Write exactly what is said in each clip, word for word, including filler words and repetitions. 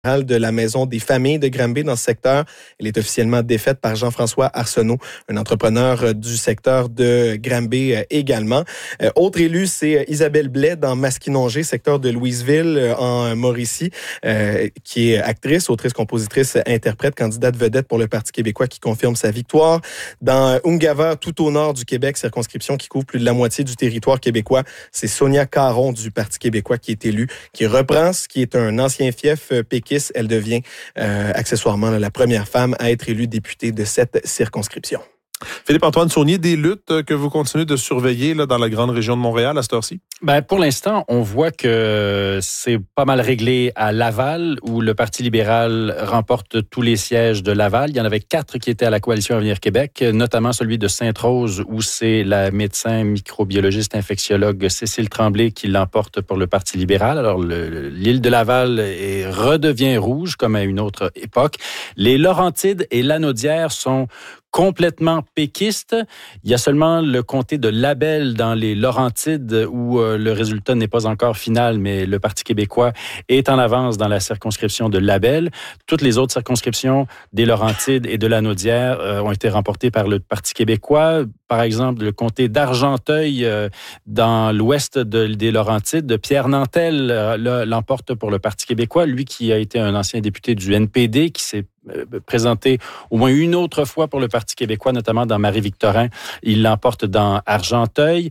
de la Maison des familles de Granby dans ce secteur. Elle est officiellement défaite par Jean-François Arsenault, un entrepreneur du secteur de Granby également. Euh, autre élu, c'est Isabelle Blais dans Masquinongé, secteur de Louisville en Mauricie, euh, qui est actrice, autrice, compositrice, interprète, candidate vedette pour le Parti québécois qui confirme sa victoire. Dans Ungava, tout au nord du Québec, circonscription qui couvre plus de la moitié du territoire québécois, c'est Sonia Caron du Parti québécois qui est élue, qui reprend ce qui est un ancien fief péquiste. Elle devient euh, accessoirement là, la première femme à être élue députée de cette circonscription. Philippe-Antoine Saunier, des luttes que vous continuez de surveiller là, dans la grande région de Montréal à cette heure-ci? Ben, pour l'instant, on voit que c'est pas mal réglé à Laval, où le Parti libéral remporte tous les sièges de Laval. Il y en avait quatre qui étaient à la Coalition Avenir Québec, notamment celui de Sainte-Rose, où c'est la médecin microbiologiste infectiologue Cécile Tremblay qui l'emporte pour le Parti libéral. Alors, le, l'île de Laval est, redevient rouge, comme à une autre époque. Les Laurentides et Lanaudière sont complètement péquiste. Il y a seulement le comté de Labelle dans les Laurentides où euh, le résultat n'est pas encore final, mais le Parti québécois est en avance dans la circonscription de Labelle. Toutes les autres circonscriptions des Laurentides et de Lanaudière euh, ont été remportées par le Parti québécois. Par exemple, le comté d'Argenteuil euh, dans l'ouest de, des Laurentides, de Pierre Nantel euh, l'emporte pour le Parti québécois. Lui qui a été un ancien député du N P D, qui s'est présenté au moins une autre fois pour le Parti québécois, notamment dans Marie-Victorin. Il l'emporte dans Argenteuil.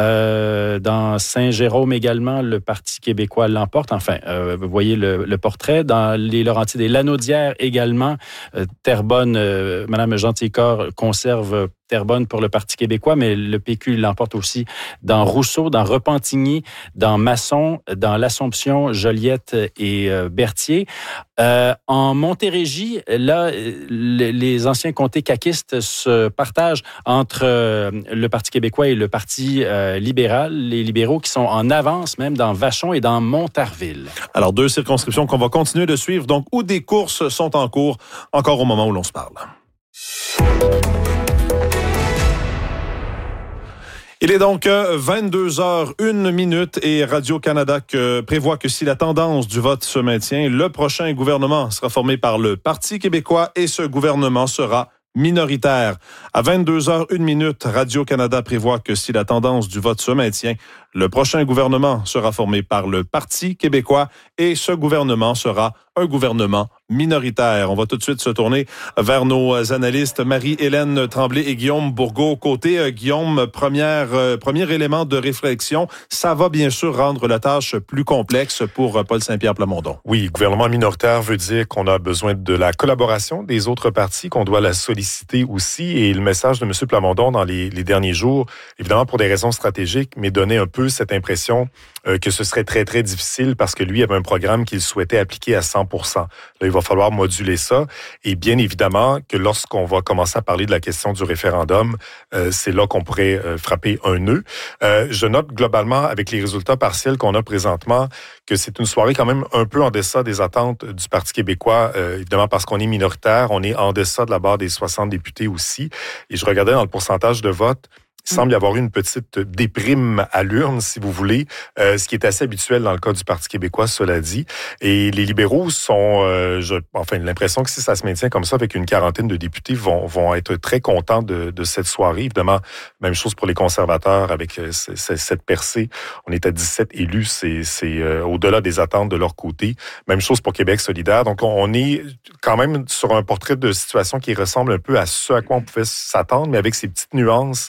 Euh, dans Saint-Jérôme également, le Parti québécois l'emporte. Enfin, euh, vous voyez le, le portrait. Dans les Laurentides et Lanaudière également, euh, Terrebonne, euh, Mme Gentilcorps conserve Terrebonne pour le Parti québécois, mais le P Q l'emporte aussi dans Rousseau, dans Repentigny, dans Masson, dans l'Assomption, Joliette et euh, Berthier. Euh, en Montérégie, là, les, les anciens comtés caquistes se partagent entre euh, le Parti québécois et le Parti euh, libéral, les libéraux qui sont en avance même dans Vachon et dans Montarville. Alors, deux circonscriptions qu'on va continuer de suivre, donc où des courses sont en cours, encore au moment où l'on se parle. Il est donc vingt-deux heures une minute et Radio-Canada que prévoit que si la tendance du vote se maintient, le prochain gouvernement sera formé par le Parti québécois et ce gouvernement sera minoritaire. À vingt-deux heures une minute, Radio-Canada prévoit que si la tendance du vote se maintient, le prochain gouvernement sera formé par le Parti québécois et ce gouvernement sera un gouvernement minoritaire. On va tout de suite se tourner vers nos analystes Marie-Hélène Tremblay et Guillaume Bourgault. Côté euh, Guillaume, première, euh, premier élément de réflexion, ça va bien sûr rendre la tâche plus complexe pour euh, Paul Saint-Pierre Plamondon. Oui, gouvernement minoritaire veut dire qu'on a besoin de la collaboration des autres partis, qu'on doit la solliciter aussi. Et le message de M. Plamondon dans les, les derniers jours, évidemment pour des raisons stratégiques, mais donnait un peu cette impression euh, que ce serait très, très difficile parce que lui avait un programme qu'il souhaitait appliquer à cent pour cent. Là, il va falloir moduler ça. Et bien évidemment que lorsqu'on va commencer à parler de la question du référendum, euh, c'est là qu'on pourrait euh, frapper un nœud. Euh, je note globalement, avec les résultats partiels qu'on a présentement, que c'est une soirée quand même un peu en deçà des attentes du Parti québécois, euh, évidemment parce qu'on est minoritaire, on est en deçà de la barre des soixante députés aussi. Et je regardais dans le pourcentage de vote, il semble y avoir eu une petite déprime à l'urne, si vous voulez, euh, ce qui est assez habituel dans le cas du Parti québécois, cela dit. Et les libéraux sont, euh, je, enfin, l'impression que si ça se maintient comme ça, avec une quarantaine de députés, vont, vont être très contents de, de cette soirée. Évidemment, même chose pour les conservateurs avec euh, cette percée. On est à dix-sept élus, c'est, c'est euh, au-delà des attentes de leur côté. Même chose pour Québec solidaire. Donc, on est quand même sur un portrait de situation qui ressemble un peu à ce à quoi on pouvait s'attendre, mais avec ces petites nuances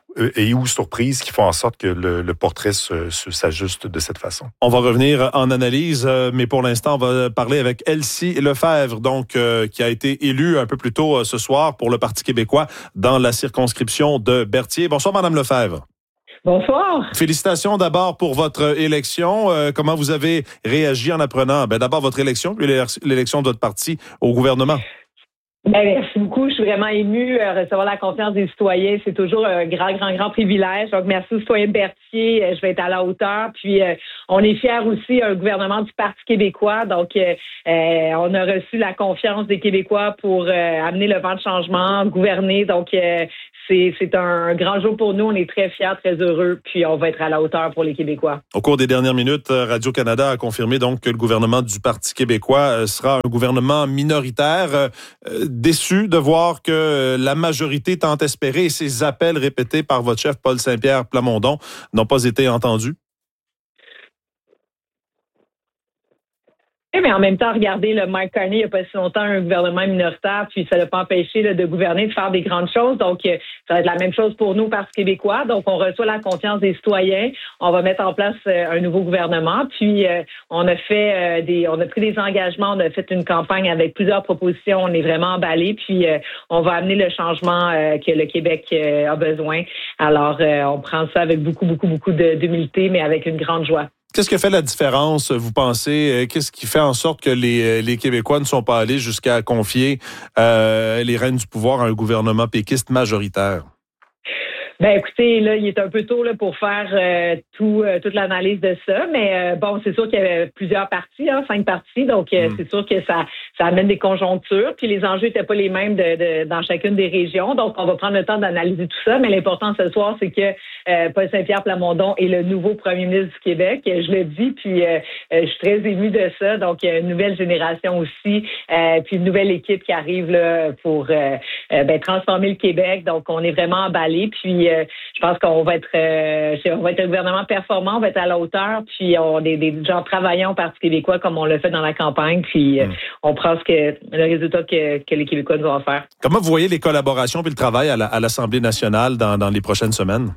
et ou surprises qui font en sorte que le, le portrait se, se, s'ajuste de cette façon. On va revenir en analyse, mais pour l'instant, on va parler avec Elsie Lefebvre, donc euh, qui a été élue un peu plus tôt euh, ce soir pour le Parti québécois dans la circonscription de Berthier. Bonsoir, Madame Lefebvre. Bonsoir. Félicitations d'abord pour votre élection. Euh, comment vous avez réagi en apprenant ben, d'abord votre élection, puis l'élection de votre parti au gouvernement? Ben, merci beaucoup. Je suis vraiment émue. Euh, recevoir la confiance des citoyens, c'est toujours un grand, grand, grand privilège. Donc, merci aux citoyens de Berthier. Euh, je vais être à la hauteur. Puis, euh, on est fiers aussi, un gouvernement du Parti québécois. Donc, euh, euh, on a reçu la confiance des Québécois pour euh, amener le vent de changement, gouverner. Donc, euh, c'est, c'est un grand jour pour nous. On est très fiers, très heureux, puis on va être à la hauteur pour les Québécois. Au cours des dernières minutes, Radio-Canada a confirmé donc que le gouvernement du Parti québécois sera un gouvernement minoritaire. Euh, déçu de voir que la majorité tant espérée et ses appels répétés par votre chef Paul Saint-Pierre Plamondon n'ont pas été entendus? Mais en même temps, regardez, le Mark Carney, il n'y a pas si longtemps, un gouvernement minoritaire, puis ça ne l'a pas empêché là, de gouverner, de faire des grandes choses. Donc, euh, ça va être la même chose pour nous, Parti québécois. Donc, on reçoit la confiance des citoyens. On va mettre en place euh, un nouveau gouvernement. Puis, euh, on a fait euh, des, on a pris des engagements. On a fait une campagne avec plusieurs propositions. On est vraiment emballés. Puis, euh, on va amener le changement euh, que le Québec euh, a besoin. Alors, euh, on prend ça avec beaucoup, beaucoup, beaucoup de, d'humilité, mais avec une grande joie. Qu'est-ce qui fait la différence, vous pensez? Qu'est-ce qui fait en sorte que les, les Québécois ne sont pas allés jusqu'à confier euh, les rênes du pouvoir à un gouvernement péquiste majoritaire? Ben écoutez, là, il est un peu tôt là, pour faire euh, tout, euh, toute l'analyse de ça, mais euh, bon, c'est sûr qu'il y avait plusieurs partis, hein, cinq partis, donc euh, mm. c'est sûr que ça, ça amène des conjonctures, puis les enjeux n'étaient pas les mêmes de, de, dans chacune des régions, donc on va prendre le temps d'analyser tout ça, mais l'important ce soir, c'est que euh, Paul Saint-Pierre Plamondon est le nouveau premier ministre du Québec, je le dis, puis euh, je suis très émue de ça, donc une nouvelle génération aussi, euh, puis une nouvelle équipe qui arrive là, pour euh, ben, transformer le Québec, donc on est vraiment emballés, puis euh, je pense qu'on va être euh, on va être un gouvernement performant, on va être à la hauteur, puis on est des gens travaillants au Parti québécois comme on l'a fait dans la campagne, puis euh, mm. on prend ce que le résultat que, que les Québécois nous vont faire. Comment vous voyez les collaborations puis le travail à, la, à l'Assemblée nationale dans, dans les prochaines semaines?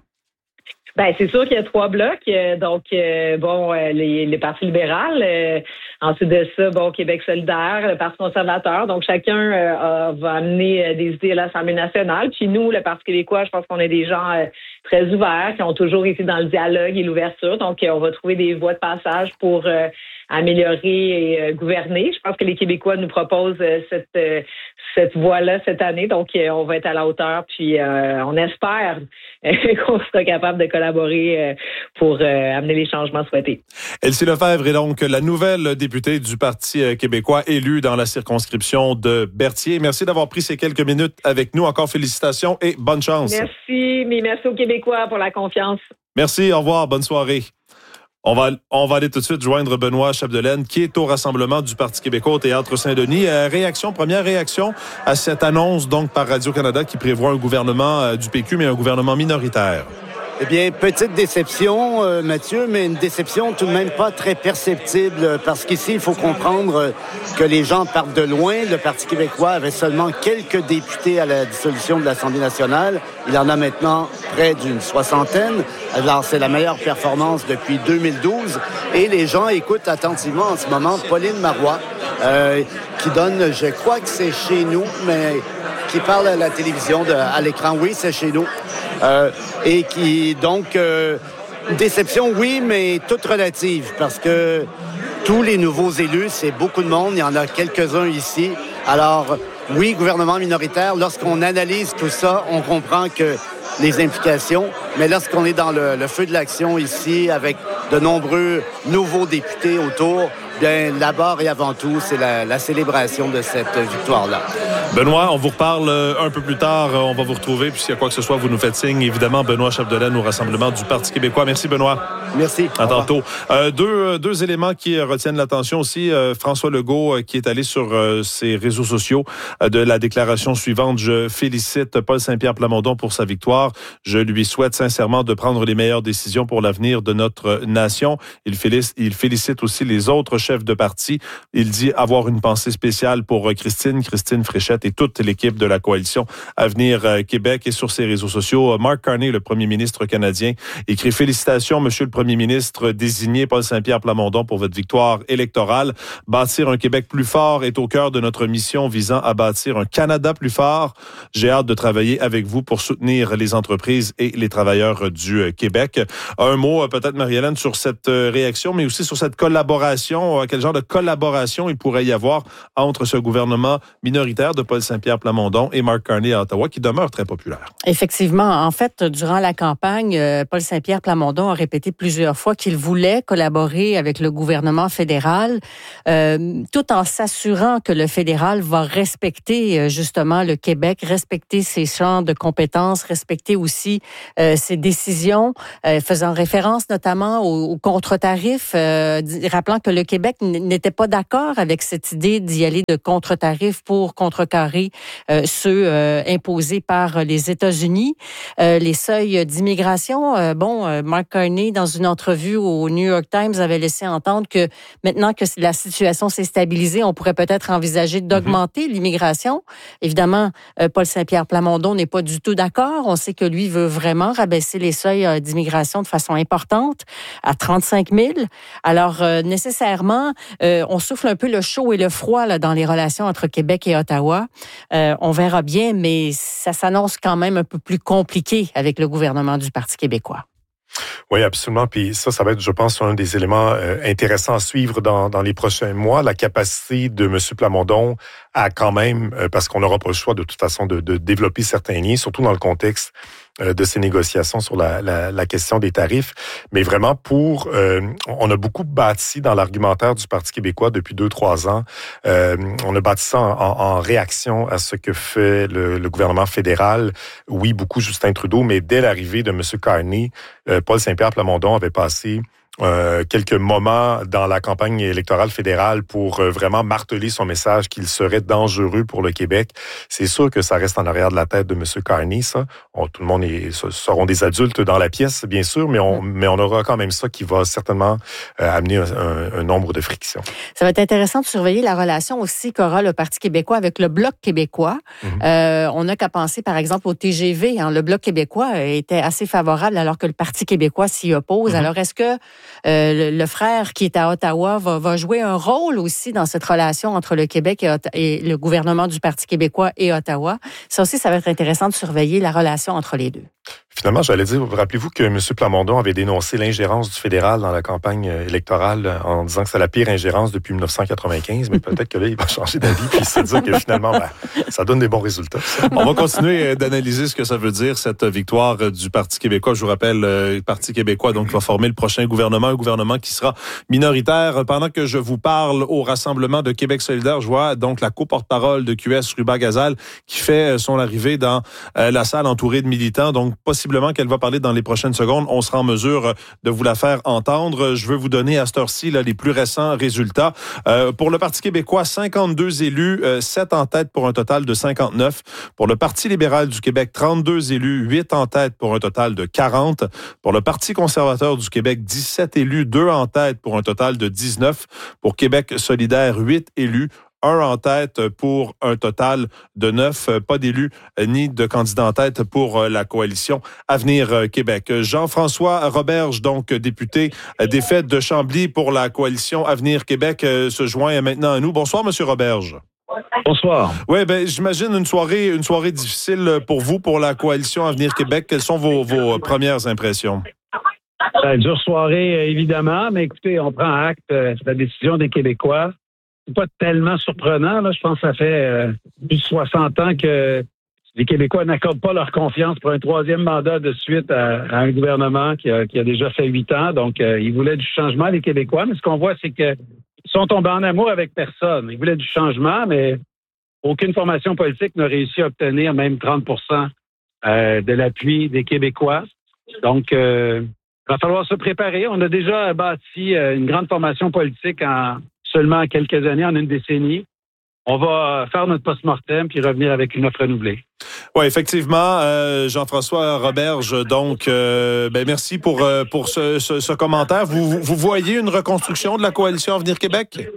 Ben c'est sûr qu'il y a trois blocs. Euh, donc, euh, bon, euh, les, les partis libéral. Euh, ensuite de ça, bon, Québec solidaire, le Parti conservateur. Donc, chacun euh, va amener euh, des idées à l'Assemblée nationale. Puis nous, le Parti québécois, je pense qu'on est des gens euh, très ouverts, qui ont toujours été dans le dialogue et l'ouverture. Donc, euh, on va trouver des voies de passage pour euh, améliorer et euh, gouverner. Je pense que les Québécois nous proposent euh, cette euh, cette voie-là cette année. Donc, euh, on va être à la hauteur. Puis, euh, on espère euh, qu'on sera capable de collaborer euh, pour euh, amener les changements souhaités. Elsie Lefebvre est donc la nouvelle députée du Parti québécois élue dans la circonscription de Berthier. Merci d'avoir pris ces quelques minutes avec nous. Encore félicitations et bonne chance. Merci, mais merci aux Québécois pour la confiance. Merci, au revoir, bonne soirée. On va, on va aller tout de suite joindre Benoît Chapdelaine, qui est au rassemblement du Parti québécois au Théâtre Saint-Denis. Euh, réaction, première réaction à cette annonce donc par Radio-Canada qui prévoit un gouvernement euh, du P Q, mais un gouvernement minoritaire. Eh bien, petite déception, euh, Mathieu, mais une déception tout de même pas très perceptible, parce qu'ici, il faut comprendre que les gens partent de loin. Le Parti québécois avait seulement quelques députés à la dissolution de l'Assemblée nationale. Il en a maintenant près d'une soixantaine. Alors, c'est la meilleure performance depuis deux mille douze. Et les gens écoutent attentivement en ce moment Pauline Marois, euh, qui donne, je crois que c'est chez nous, mais qui parle à la télévision, de, à l'écran. Oui, c'est chez nous. Euh, et qui, donc, euh, déception, oui, mais toute relative, parce que tous les nouveaux élus, c'est beaucoup de monde, il y en a quelques-uns ici. Alors, oui, gouvernement minoritaire, lorsqu'on analyse tout ça, on comprend que les implications, mais lorsqu'on est dans le, le feu de l'action ici, avec de nombreux nouveaux députés autour, bien, d'abord et avant tout, c'est la, la célébration de cette victoire-là. Benoît, on vous reparle un peu plus tard. On va vous retrouver. Puis s'il y a quoi que ce soit, vous nous faites signe. Évidemment, Benoît Chapdelaine au rassemblement du Parti québécois. Merci, Benoît. Merci. À tantôt. Euh, deux, deux éléments qui retiennent l'attention aussi. Euh, François Legault, euh, qui est allé sur euh, ses réseaux sociaux euh, de la déclaration suivante. Je félicite Paul Saint-Pierre Plamondon pour sa victoire. Je lui souhaite sincèrement de prendre les meilleures décisions pour l'avenir de notre nation. Il félicite, il félicite aussi les autres chefs de parti. Il dit avoir une pensée spéciale pour Christine, Christine Fréchette et toute l'équipe de la coalition Avenir Québec. Et sur ses réseaux sociaux, Mark Carney, le premier ministre canadien, écrit « Félicitations, Monsieur le Premier ministre désigné Paul Saint-Pierre Plamondon pour votre victoire électorale. Bâtir un Québec plus fort est au cœur de notre mission visant à bâtir un Canada plus fort. J'ai hâte de travailler avec vous pour soutenir les entreprises et les travailleurs du Québec. » Un mot peut-être, Marie-Hélène, sur cette réaction, mais aussi sur cette collaboration. Quel genre de collaboration il pourrait y avoir entre ce gouvernement minoritaire de Paul Saint-Pierre Plamondon et Mark Carney à Ottawa, qui demeure très populaire. Effectivement. En fait, durant la campagne, Paul Saint-Pierre Plamondon a répété plusieurs plusieurs fois qu'il voulait collaborer avec le gouvernement fédéral, euh, tout en s'assurant que le fédéral va respecter euh, justement le Québec, respecter ses champs de compétences, respecter aussi euh, ses décisions, euh, faisant référence notamment aux, aux contre-tarifs, euh, rappelant que le Québec n'était pas d'accord avec cette idée d'y aller de contre-tarifs pour contrecarrer euh, ceux euh, imposés par les États-Unis. Euh, les seuils d'immigration, euh, bon, euh, Mark Carney, dans une entrevue au New York Times, avait laissé entendre que maintenant que la situation s'est stabilisée, on pourrait peut-être envisager d'augmenter mm-hmm. l'immigration. Évidemment, euh, Paul Saint-Pierre Plamondon n'est pas du tout d'accord. On sait que lui veut vraiment rabaisser les seuils euh, d'immigration de façon importante à trente-cinq mille. Alors, euh, nécessairement, euh, on souffle un peu le chaud et le froid là, dans les relations entre Québec et Ottawa. Euh, on verra bien, mais ça s'annonce quand même un peu plus compliqué avec le gouvernement du Parti québécois. Oui, absolument. Puis ça, ça va être, je pense, un des éléments euh, intéressants à suivre dans, dans les prochains mois, la capacité de M. Plamondon à quand même, euh, parce qu'on n'aura pas le choix de toute façon de, de développer certains liens, surtout dans le contexte euh, de ces négociations sur la, la, la question des tarifs. Mais vraiment, pour, euh, on a beaucoup bâti dans l'argumentaire du Parti québécois depuis deux, trois ans. Euh, on a bâti ça en, en, en réaction à ce que fait le, le gouvernement fédéral. Oui, beaucoup Justin Trudeau, mais dès l'arrivée de M. Carney, euh, Paul Saint-Pierre Plamondon avait passé Euh, quelques moments dans la campagne électorale fédérale pour euh, vraiment marteler son message qu'il serait dangereux pour le Québec. C'est sûr que ça reste en arrière de la tête de M. Carney, ça. On, tout le monde est, seront des adultes dans la pièce, bien sûr, mais on, mais on aura quand même ça qui va certainement euh, amener un, un, un nombre de frictions. Ça va être intéressant de surveiller la relation aussi qu'aura le Parti québécois avec le Bloc québécois. Mm-hmm. Euh, on n'a qu'à penser, par exemple, au T G V. Hein. Le Bloc québécois était assez favorable alors que le Parti québécois s'y oppose. Mm-hmm. Alors, est-ce que Euh, le, le frère qui est à Ottawa va, va jouer un rôle aussi dans cette relation entre le Québec et, et le gouvernement du Parti québécois et Ottawa? Ça aussi, ça va être intéressant de surveiller la relation entre les deux. Finalement, j'allais dire, rappelez-vous que M. Plamondon avait dénoncé l'ingérence du fédéral dans la campagne électorale en disant que c'est la pire ingérence depuis dix-neuf cent quatre-vingt-quinze, mais peut-être que là, il va changer d'avis puis se dire que finalement, ben, ça donne des bons résultats. Ça. On va continuer d'analyser ce que ça veut dire, cette victoire du Parti québécois. Je vous rappelle, le Parti québécois donc va former le prochain gouvernement, un gouvernement qui sera minoritaire. Pendant que je vous parle au Rassemblement de Québec solidaire, je vois donc la co-porte-parole de Q S, Ruba Gazal, qui fait son arrivée dans la salle entourée de militants, donc possiblement qu'elle va parler dans les prochaines secondes. On sera en mesure de vous la faire entendre. Je veux vous donner à cette heure-ci là, les plus récents résultats. Euh, pour le Parti québécois, cinquante-deux élus, euh, sept en tête pour un total de cinquante-neuf. Pour le Parti libéral du Québec, trente-deux élus, huit en tête pour un total de quarante. Pour le Parti conservateur du Québec, dix-sept élus, deux en tête pour un total de dix-neuf. Pour Québec solidaire, huit élus, un en tête pour un total de neuf. Pas d'élus ni de candidats en tête pour la coalition Avenir Québec. Jean-François Roberge, donc député des Fêtes de Chambly pour la coalition Avenir Québec, se joint maintenant à nous. Bonsoir, Monsieur Roberge. Bonsoir. Oui, ben j'imagine une soirée, une soirée difficile pour vous, pour la coalition Avenir Québec. Quelles sont vos, vos premières impressions? Ben, dure soirée, évidemment, mais écoutez, on prend acte de la décision des Québécois. C'est pas tellement surprenant, là. Je pense que ça fait euh, plus de soixante ans que les Québécois n'accordent pas leur confiance pour un troisième mandat de suite à, à un gouvernement qui a, qui a déjà fait huit ans. Donc, euh, ils voulaient du changement, les Québécois. Mais ce qu'on voit, c'est qu'ils sont tombés en amour avec personne. Ils voulaient du changement, mais aucune formation politique n'a réussi à obtenir même trente pour cent euh, de l'appui des Québécois. Donc, euh, il va falloir se préparer. On a déjà bâti euh, une grande formation politique en seulement quelques années, en une décennie. On va faire notre post-mortem puis revenir avec une offre renouvelée. Oui, effectivement, euh, Jean-François Roberge, donc, euh, ben merci pour, euh, pour ce, ce, ce commentaire. Vous, vous voyez une reconstruction de la coalition Avenir Québec?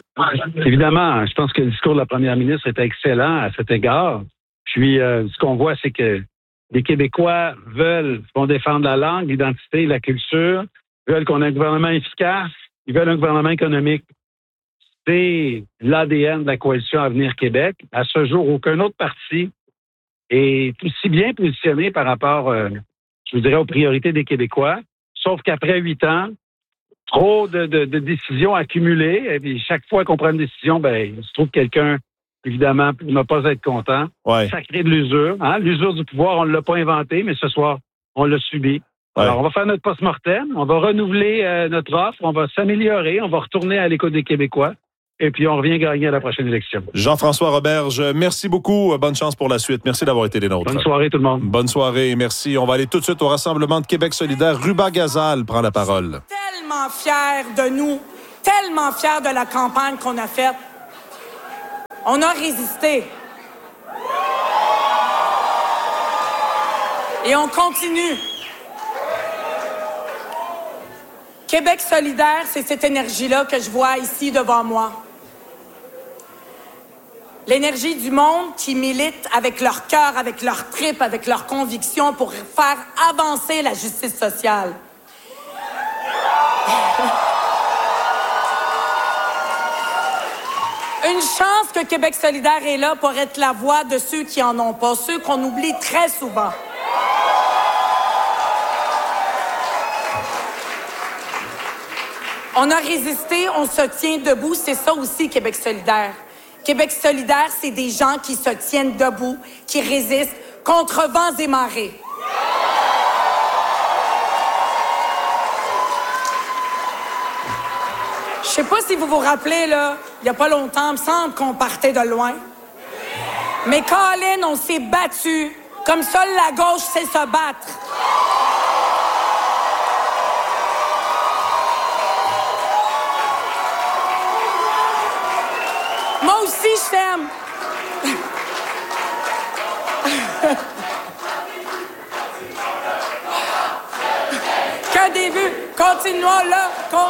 Évidemment, je pense que le discours de la première ministre est excellent à cet égard. Puis, euh, ce qu'on voit, c'est que les Québécois veulent, vont défendre la langue, l'identité, la culture, veulent qu'on ait un gouvernement efficace, ils veulent un gouvernement économique. C'est l'A D N de la coalition Avenir Québec. À ce jour, aucun autre parti est aussi bien positionné par rapport, euh, je vous dirais, aux priorités des Québécois. Sauf qu'après huit ans, trop de, de, de décisions accumulées. Et puis chaque fois qu'on prend une décision, ben, il se trouve quelqu'un, évidemment, qui ne va pas être content. Ouais. Ça crée de l'usure. Hein? L'usure du pouvoir, on ne l'a pas inventé, mais ce soir, on l'a subi. Ouais. Alors, on va faire notre post-mortem, on va renouveler euh, notre offre, on va s'améliorer, on va retourner à l'écoute des Québécois, et puis on revient gagner à la prochaine élection. Jean-François Roberge, merci beaucoup. Bonne chance pour la suite. Merci d'avoir été des nôtres. Bonne soirée tout le monde. Bonne soirée, merci. On va aller tout de suite au Rassemblement de Québec solidaire. Ruba Gazal prend la parole. Tellement fiers de nous, tellement fiers de la campagne qu'on a faite. On a résisté. Et on continue. Québec solidaire, c'est cette énergie-là que je vois ici devant moi. L'énergie du monde qui milite avec leur cœur, avec leur tripes, avec leurs convictions pour faire avancer la justice sociale. Une chance que Québec solidaire est là pour être la voix de ceux qui en ont pas, ceux qu'on oublie très souvent. On a résisté, on se tient debout, c'est ça aussi Québec solidaire. Québec solidaire, c'est des gens qui se tiennent debout, qui résistent contre vents et marées. Je sais pas si vous vous rappelez, là, il y a pas longtemps, il me semble qu'on partait de loin. Mais Colin, on s'est battu comme seule la gauche sait se battre. Moi aussi, je t'aime. Qu'un début. Continuons là.